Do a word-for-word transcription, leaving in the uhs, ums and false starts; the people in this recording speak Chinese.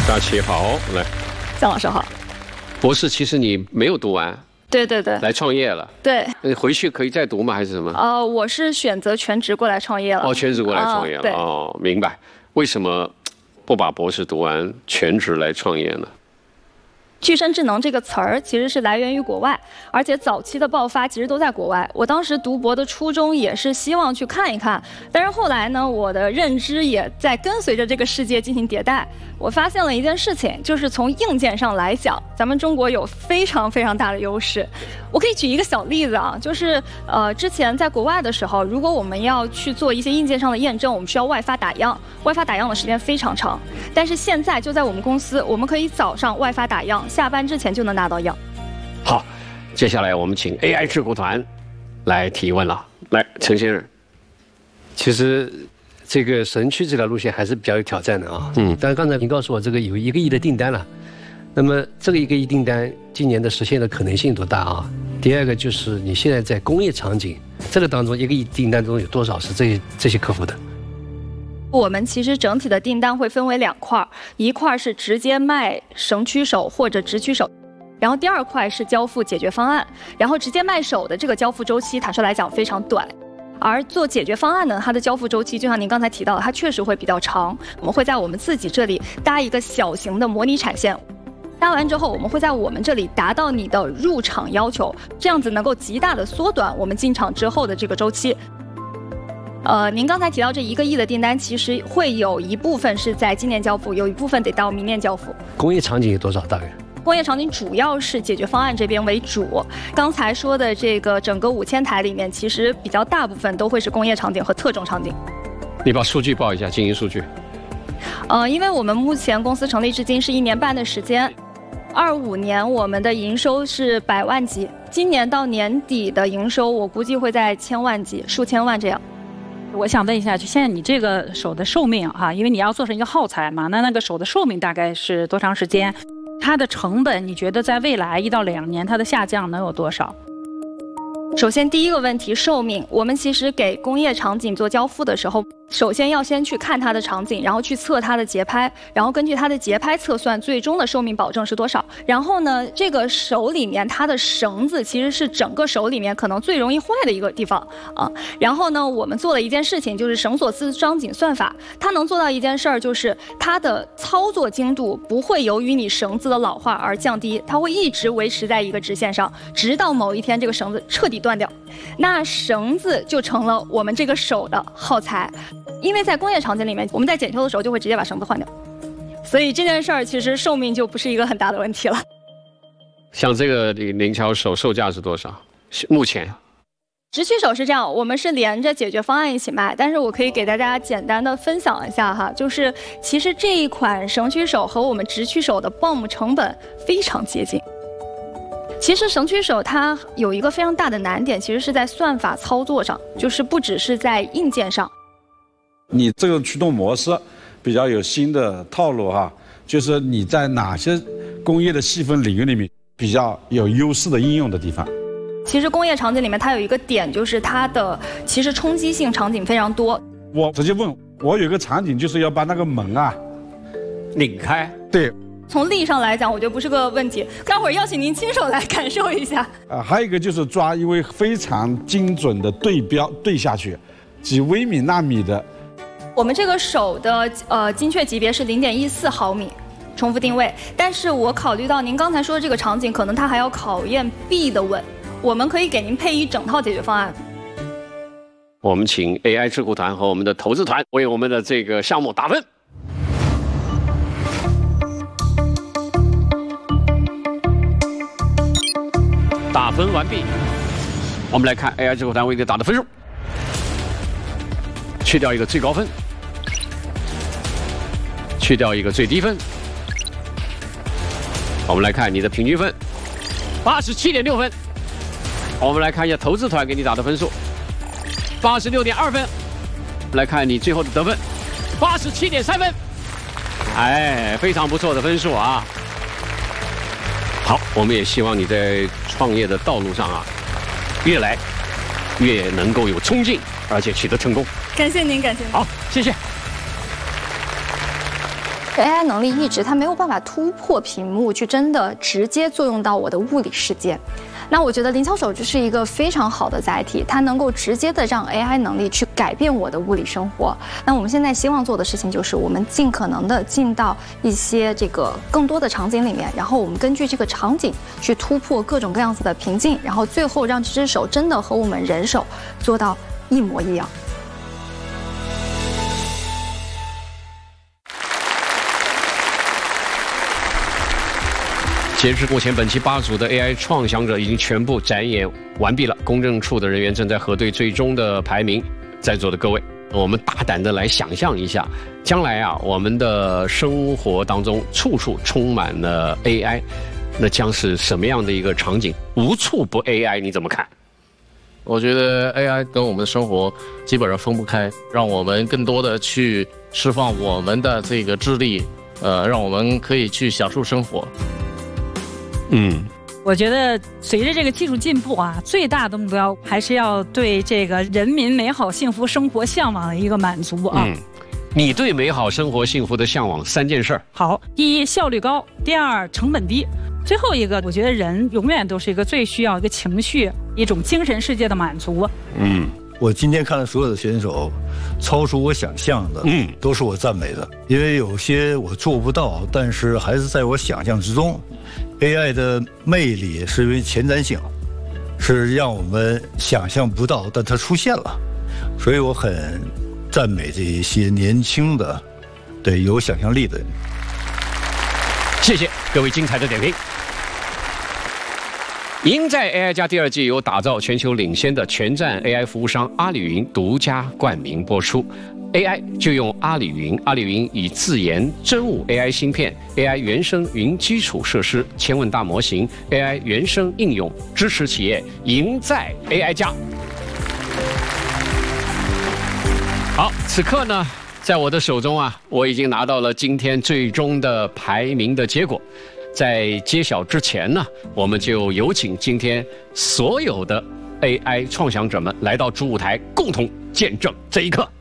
大家好，来， 姜老师好。 博士，其实你没有读完， 对对对， 来创业了。 对， 回去可以再读吗？还是什么？ 呃，我是选择全职过来创业了。 哦，全职过来创业了。 呃、对哦，明白。为什么不把博士读完，全职来创业呢？ 具身智能这个词儿其实是来源于国外，而且早期的爆发其实都在国外。我当时读博的初衷也是希望去看一看，但是后来呢，我的认知也在跟随着这个世界进行迭代。我发现了一件事情，就是从硬件上来讲，咱们中国有非常非常大的优势。我可以举一个小例子啊，就是呃，之前在国外的时候，如果我们要去做一些硬件上的验证，我们需要外发打样，外发打样的时间非常长。但是现在就在我们公司，我们可以早上外发打样，下班之前就能拿到样。 好，接下来我们请 A I 智库团来提问了。来，陈先生， 其实这个神区这条路线还是比较有挑战的啊。嗯，但是刚才您告诉我这个有一个亿的订单了，那么这个一个亿订单今年的实现的可能性多大啊？第二个就是你现在在工业场景这个当中，一个亿订单中有多少是这些这些客户的？ 我们其实整体的订单会分为两块，一块是直接卖绳驱手或者直驱手，然后第二块是交付解决方案。然后直接卖手的这个交付周期，坦率来讲非常短，而做解决方案呢，它的交付周期就像您刚才提到的，它确实会比较长。我们会在我们自己这里搭一个小型的模拟产线。搭完之后，我们会在我们这里达到你的入场要求，这样子能够极大的缩短我们进场之后的这个周期。呃，您刚才提到这一个亿的订单，其实会有一部分是在今年交付，有一部分得到明年交付。 工业场景有多少大概？ 工业场景主要是解决方案这边为主。刚才说的这个整个五千台里面，其实比较大部分都会是工业场景和特种场景。 你把数据报一下，经营数据。 呃，因为我们目前公司成立至今是一年半的时间。二五年我们的营收是百万级，今年到年底的营收我估计会在千万级、数千万这样。 我想问一下，就现在你这个手的寿命哈、啊，因为你要做成一个耗材嘛，那那个手的寿命大概是多长时间？它的成本，你觉得在未来一到两年它的下降能有多少？ 首先第一个问题，寿命，我们其实给工业场景做交付的时候，首先要先去看它的场景，然后去测它的节拍，然后根据它的节拍测算最终的寿命保证是多少。然后呢，这个手里面它的绳子其实是整个手里面可能最容易坏的一个地方啊。然后呢，我们做了一件事情，就是绳索自张紧算法，它能做到一件事儿，就是它的操作精度不会由于你绳子的老化而降低，它会一直维持在一个直线上，直到某一天这个绳子彻底断掉，那绳子就成了我们这个手的耗材。因为在工业场景里面，我们在检修的时候就会直接把绳子换掉，所以这件事儿其实寿命就不是一个很大的问题了。 像这个灵巧手售价是多少？目前直驱手是这样，我们是连着解决方案一起卖，但是我可以给大家简单的分享一下哈，就是其实这一款绳驱手和我们直驱手的 B O M 成本非常接近。其实绳驱手它有一个非常大的难点，其实是在算法操作上，就是不只是在硬件上。 你这个驱动模式比较有新的套路哈，就是你在哪些工业的细分领域里面比较有优势的应用的地方。 其实工业场景里面它有一个点，就是它的其实冲击性场景非常多。 我直接问，我有一个场景就是要把那个门啊拧开， 对。 从力上来讲，我觉得不是个问题。待会儿邀请您亲手来感受一下。 啊，还有一个就是抓一位非常精准的对标对下去，几微米纳米的。 我们这个手的呃精确级别是零点一四毫米，重复定位。但是我考虑到您刚才说的这个场景，可能它还要考验臂的稳，我们可以给您配一整套解决方案。 我们请 A I 智库团和我们的投资团为我们的这个项目打分。打分完毕，我们来看 A I 智库团为你打的分数。去掉一个最高分，去掉一个最低分，我们来看你的平均分，八十七点六分。我们来看一下投资团给你打的分数，八十六点二分。来看你最后的得分，八十七点三分。哎，非常不错的分数啊！好，我们也希望你在创业的道路上啊，越来越能够有冲劲，而且取得成功。 感谢您，感谢您。 好，谢谢。 A I 能力一直它没有办法突破屏幕，去真的直接作用到我的物理世界。那我觉得灵巧手就是一个非常好的载体，它能够直接的让 A I 能力去改变我的物理生活。那我们现在希望做的事情就是，我们尽可能的进到一些这个更多的场景里面，然后我们根据这个场景去突破各种各样子的瓶颈，然后最后让这只手真的和我们人手做到一模一样。 截至目前，本期八组的 A I 创想者已经全部展演完毕了。公证处的人员正在核对最终的排名。在座的各位，我们大胆的来想象一下，将来啊，我们的生活当中处处充满了 A I， 那将是什么样的一个场景？无处不 A I， 你怎么看？ 我觉得 A I 跟我们的生活基本上分不开，让我们更多的去释放我们的这个智力，呃，让我们可以去享受生活。 嗯， 我觉得随着这个技术进步啊，最大的目标还是要对这个人民美好幸福生活向往的一个满足啊。 嗯，你对美好生活幸福的向往三件事儿。 好，第一，效率高；第二，成本低；最后一个，我觉得人永远都是一个最需要一个情绪、一种精神世界的满足。 嗯。 我今天看了所有的选手，超出我想象的，嗯，都是我赞美的。因为有些我做不到，但是还是在我想象之中。A I 的魅力是因为前瞻性，是让我们想象不到，但它出现了，所以我很赞美这一些年轻的、对有想象力的人。 谢谢各位精彩的点评。赢在 A I 加第二季由打造全球领先的全站 A I 服务商阿里云独家冠名播出。A I 就用阿里云，阿里云以自研真物 A I 芯片、A I 原生云基础设施、千问大模型、A I 原生应用支持企业赢在 A I 加。好，此刻呢，在我的手中啊，我已经拿到了今天最终的排名的结果。在揭晓之前呢，我们就有请今天所有的 A I 创想者们来到主舞台，共同见证这一刻。